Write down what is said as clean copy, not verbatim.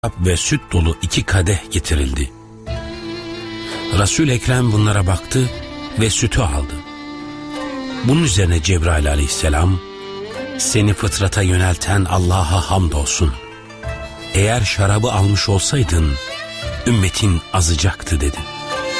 ve süt dolu 2 kadeh getirildi. Resul-i Ekrem bunlara baktı ve sütü aldı. Bunun üzerine Cebrail aleyhisselam, "Seni fıtrata yönelten Allah'a hamdolsun. Eğer şarabı almış olsaydın ümmetin azacaktı" dedi.